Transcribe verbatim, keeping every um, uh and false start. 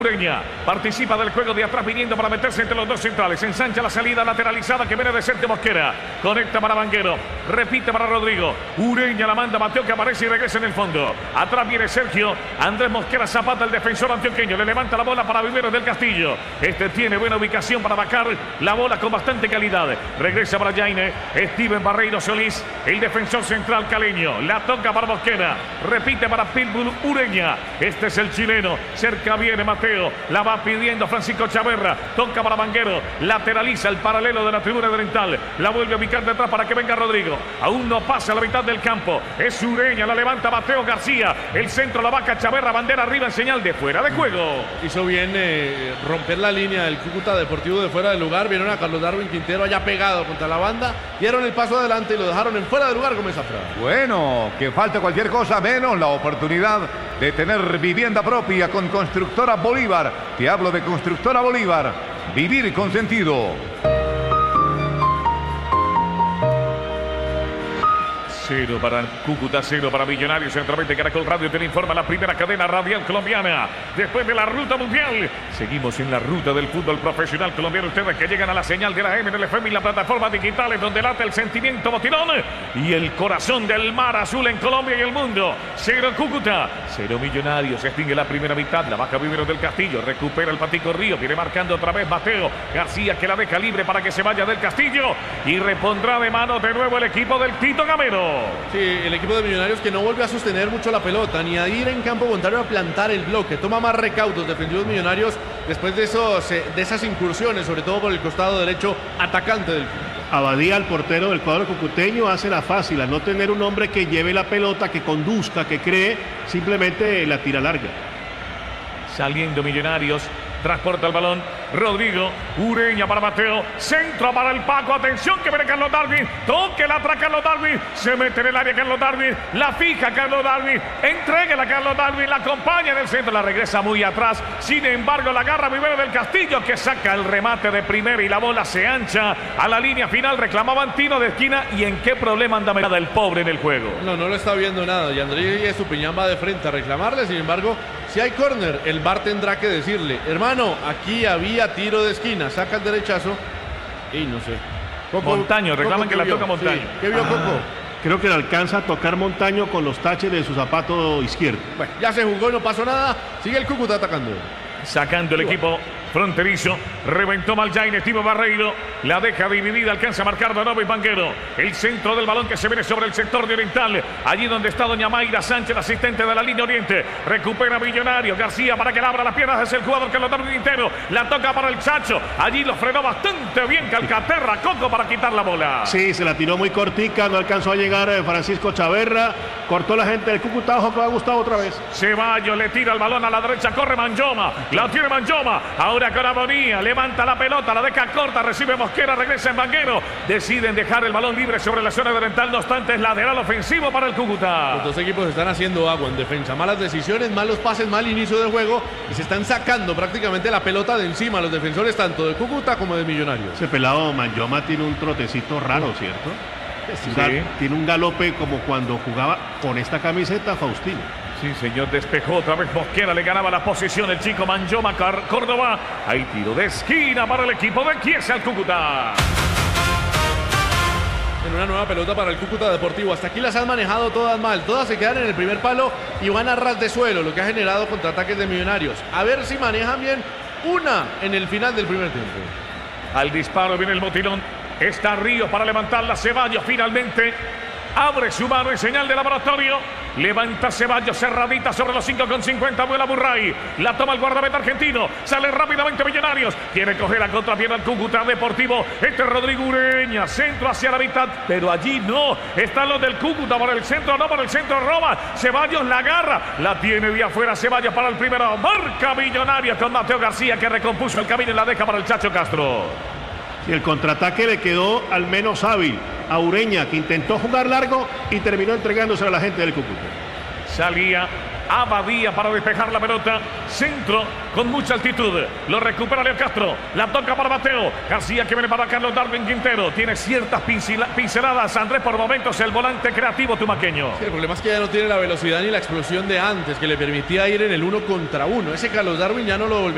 Ureña participa del juego de atrás viniendo para meterse entre los dos centrales. Ensancha la salida lateralizada que viene de Sergio Mosquera. Conecta para Vanguero. Repite para Rodrigo. Ureña la manda Mateo que aparece y regresa en el fondo. Atrás viene Sergio. Andrés Mosquera Zapata, el defensor antioqueño. Le levanta la bola para Viveros del Castillo. Este tiene buena ubicación para bajar la bola con bastante calidad. Regresa para Jaime. Steven Barreiro Solís, el defensor central caleño. La toca para Mosquera. Repite para Pitbull Ureña. Este es el chileno. Cerca viene Mateo. La va pidiendo Francisco Chaverra. Toca para Vanguero. Lateraliza el paralelo de la tribuna oriental. La vuelve a ubicar detrás para que venga Rodrigo. Aún no pasa a la mitad del campo. Es Ureña. La levanta Mateo García. El centro la vaca Chaverra. Bandera arriba en señal de fuera de juego. Hizo bien eh, romper la línea del Cúcuta Deportivo de fuera de lugar. Vieron a Carlos Darwin Quintero allá pegado contra la banda. Dieron el paso adelante y lo dejaron en fuera de lugar con esa frase. Bueno, que falta cualquier cosa menos la oportunidad de tener vivienda propia con Constructora Bolívar. Te hablo de Constructora Bolívar. Vivir con sentido. Cero para Cúcuta, cero para Millonarios. Centralmente Caracol Radio te informa la primera cadena radial colombiana. Después de la ruta mundial, seguimos en la ruta del fútbol profesional colombiano. Ustedes que llegan a la señal de la M N L F M y las plataformas digitales donde late el sentimiento botinón y el corazón del mar azul en Colombia y el mundo. Cero Cúcuta, cero Millonarios. Se extingue la primera mitad. La baja Viveros del Castillo. Recupera el Patico Río. Viene marcando otra vez Mateo García que la deja libre para que se vaya del Castillo. Y repondrá de mano de nuevo el equipo del Tito Gamero. Sí, el equipo de Millonarios que no vuelve a sostener mucho la pelota, ni a ir en campo contrario a plantar el bloque. Toma más recaudos defensivos Millonarios después de, esos, de esas incursiones, sobre todo por el costado derecho atacante del equipo. Abadía, el portero del cuadro cucuteño, hace la fácil, al no tener un hombre que lleve la pelota, que conduzca, que cree, simplemente la tira larga. Saliendo Millonarios. Transporta el balón, Rodrigo, Ureña para Mateo, centro para el Paco, atención que viene Carlos Darwin, toque la atrás Carlos Darwin, se mete en el área Carlos Darwin, la fija Carlos Darwin, entréguela a Carlos Darwin, la acompaña en el centro, la regresa muy atrás, sin embargo la agarra Viveros del Castillo que saca el remate de primera y la bola se ancha a la línea final, reclamaban tiro de esquina y en qué problema anda metida el pobre en el juego. No, no lo está viendo nada y Andrés Estupiñán va de frente a reclamarle, sin embargo, si hay córner, el V A R tendrá que decirle, hermano, aquí había tiro de esquina, saca el derechazo y no sé. Coco, Montaño, reclaman que la toca Montaño. Sí. ¿Qué vio ah, Coco? Creo que le alcanza a tocar Montaño con los taches de su zapato izquierdo. Bueno, ya se jugó, no pasó nada, sigue el Cúcuta atacando. Sacando el equipo fronterizo, reventó Maljaine, Timo Barreiro, la deja dividida, alcanza a marcar de nuevo y Vanguero. El centro del balón que se viene sobre el sector de oriental, allí donde está doña Mayra Sánchez, asistente de la línea oriente, recupera Millonario, García para que le abra las piernas, es el jugador que lo da Quintero, la toca para el Chacho, allí lo frenó bastante bien Calcaterra, Coco para quitar la bola. Sí, se la tiró muy cortica, no alcanzó a llegar Francisco Chaverra, cortó la gente del Cúcuta, ojo que va Gustavo otra vez. Ceballos le tira el balón a la derecha, corre Manjoma, la tiene Manjoma, ahora con Amonía, levanta la pelota, la deja corta, recibe Mosquera, regresa en Vanguero, deciden dejar el balón libre sobre la zona oriental, no obstante es lateral ofensivo para el Cúcuta. Los dos equipos están haciendo agua en defensa, malas decisiones, malos pases, mal inicio del juego y se están sacando prácticamente la pelota de encima los defensores tanto de Cúcuta como de Millonarios. Ese pelado Manjoma tiene un trotecito raro, ¿cierto? Sí. Tiene un galope como cuando jugaba con esta camiseta Faustino. Sí, señor, despejó otra vez Mosquera, le ganaba la posición el chico Manjoma Córdoba. Hay tiro de esquina para el equipo de Chiesa al Cúcuta. En una nueva pelota para el Cúcuta Deportivo. Hasta aquí las han manejado todas mal. Todas se quedan en el primer palo y van a ras de suelo, lo que ha generado contraataques de Millonarios. A ver si manejan bien una en el final del primer tiempo. Al disparo viene el motilón. Está Ríos para levantarla. Ceballos finalmente abre su mano en señal de laboratorio. Levanta Ceballos cerradita sobre los cinco con cincuenta. Vuela Burray. La toma el guardameta argentino. Sale rápidamente Millonarios. Quiere coger la contrapierna al Cúcuta Deportivo. Este es Rodrigo Ureña. Centro hacia la mitad. Pero allí no. Están los del Cúcuta. Por el centro no. Por el centro roba. Ceballos la agarra. La tiene de afuera Ceballos para el primero. Marca Millonarios con Mateo García que recompuso el camino y la deja para el Chacho Castro. Y el contraataque le quedó al menos hábil a Ureña, que intentó jugar largo y terminó entregándose a la gente del Cúcuta. Salía Abadía para despejar la pelota. Centro con mucha altitud. Lo recupera Leo Castro. La toca para Mateo. García que viene para Carlos Darwin Quintero. Tiene ciertas pinceladas. Andrés por momentos el volante creativo tumaqueño. Sí, el problema es que ya no tiene la velocidad ni la explosión de antes que le permitía ir en el uno contra uno. Ese Carlos Darwin ya no lo volverá.